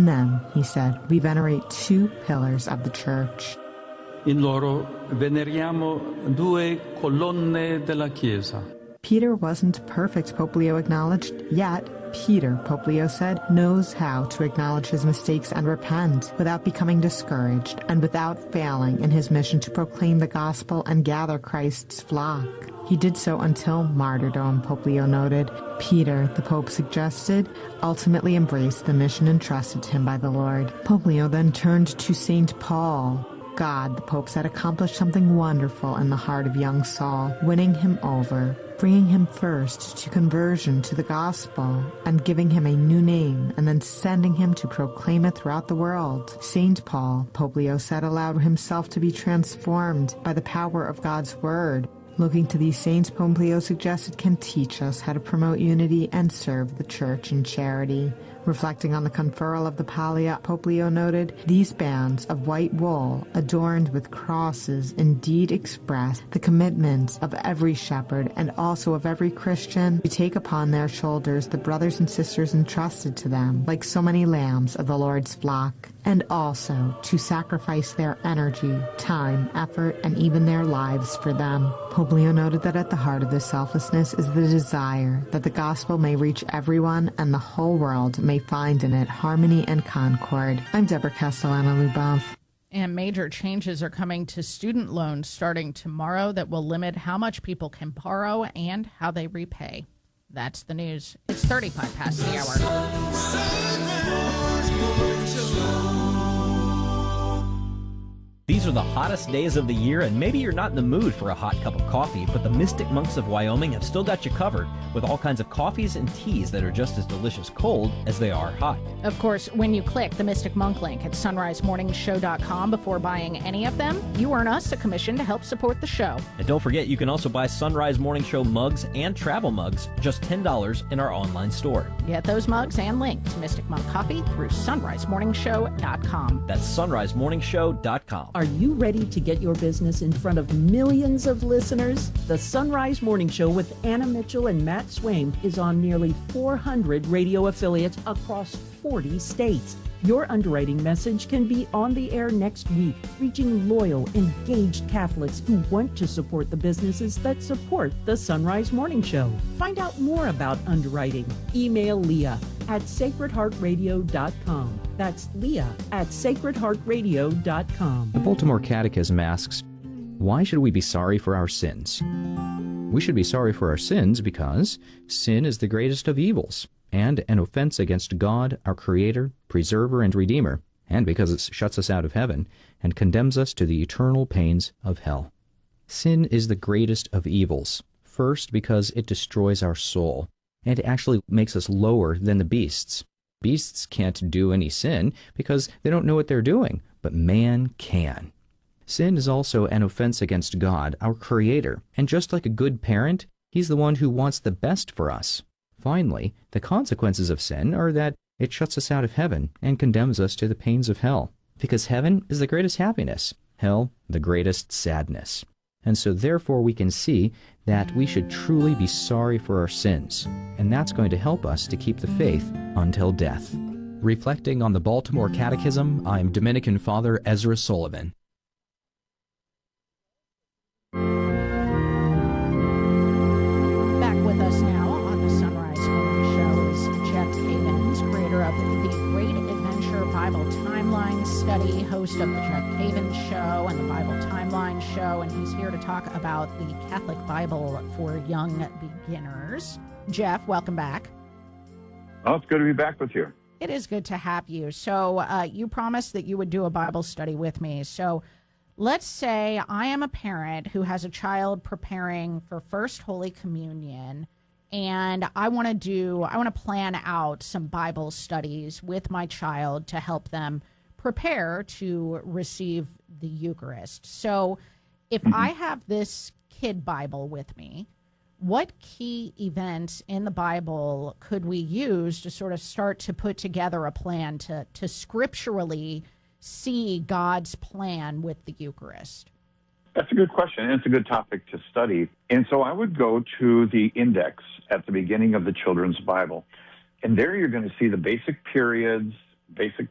In them, he said, we venerate two pillars of the Church. In loro veneriamo due colonne della Chiesa. Peter wasn't perfect, Pope Leo acknowledged, yet Peter, Pope Leo said, knows how to acknowledge his mistakes and repent without becoming discouraged and without failing in his mission to proclaim the gospel and gather Christ's flock. He did so until martyrdom, Pope Leo noted. Peter, the Pope suggested, ultimately embraced the mission entrusted to him by the Lord. Pope Leo then turned to St. Paul. God, the Pope said, accomplished something wonderful in the heart of young Saul, winning him over, bringing him first to conversion to the gospel, and giving him a new name, and then sending him to proclaim it throughout the world. St. Paul, Pope Leo said, allowed himself to be transformed by the power of God's word. Looking to these saints, Pope Leo suggested, can teach us how to promote unity and serve the Church in charity. Reflecting on the conferral of the Pallia, Pope Leo noted, these bands of white wool adorned with crosses indeed express the commitment of every shepherd and also of every Christian to take upon their shoulders the brothers and sisters entrusted to them, like so many lambs of the Lord's flock, and also to sacrifice their energy, time, effort, and even their lives for them. Pope Leo noted that at the heart of this selflessness is the desire that the gospel may reach everyone and the whole world may find in it harmony and concord. I'm Deborah Castellano-Lubov. And major changes are coming to student loans starting tomorrow that will limit how much people can borrow and how they repay. That's the news. It's 35 past the hour. These are the hottest days of the year, and maybe you're not in the mood for a hot cup of coffee, but the Mystic Monks of Wyoming have still got you covered with all kinds of coffees and teas that are just as delicious cold as they are hot. Of course, when you click the Mystic Monk link at sunrisemorningshow.com before buying any of them, you earn us a commission to help support the show. And don't forget, you can also buy Sunrise Morning Show mugs and travel mugs, just $10 in our online store. Get those mugs and link to Mystic Monk Coffee through sunrisemorningshow.com. That's sunrisemorningshow.com. Are you ready to get your business in front of millions of listeners? The Sunrise Morning Show with Anna Mitchell and Matt Swaim is on nearly 400 radio affiliates across 40 states. Your underwriting message can be on the air next week, reaching loyal, engaged Catholics who want to support the businesses that support the Sunrise Morning Show. Find out more about underwriting. Email Leah at sacredheartradio.com. That's Leah at sacredheartradio.com. The Baltimore Catechism asks, why should we be sorry for our sins? We should be sorry for our sins because sin is the greatest of evils and an offense against God, our Creator, Preserver, and Redeemer, and because it shuts us out of heaven and condemns us to the eternal pains of hell. Sin is the greatest of evils, first because it destroys our soul, and it actually makes us lower than the beasts. Beasts can't do any sin because they don't know what they're doing, but man can. Sin is also an offense against God, our Creator, and just like a good parent, He's the one who wants the best for us. Finally, the consequences of sin are that it shuts us out of heaven and condemns us to the pains of hell, because heaven is the greatest happiness, hell the greatest sadness. And so therefore we can see that we should truly be sorry for our sins, and that's going to help us to keep the faith until death. Reflecting on the Baltimore Catechism, I'm Dominican Father Ezra Sullivan. Back with us now on the Sunrise Morning Show is Jeff Cavins, creator of the Great Adventure Bible Timeline Study, host of the Jeff Cavins Show and the Bible Timeline Show, and he's here to talk about the Catholic Bible for young beginners. Jeff, welcome back. Oh, it's good to be back with you. It is good to have you. So you promised that you would do a Bible study with me. So let's say I am a parent who has a child preparing for First Holy Communion, and I want to plan out some Bible studies with my child to help them prepare to receive the Eucharist. So if I have this kid Bible with me, what key events in the Bible could we use to sort of start to put together a plan to scripturally see God's plan with the Eucharist? That's a good question, and it's a good topic to study. And so I would go to the index at the beginning of the children's Bible. And there you're going to see the basic periods, basic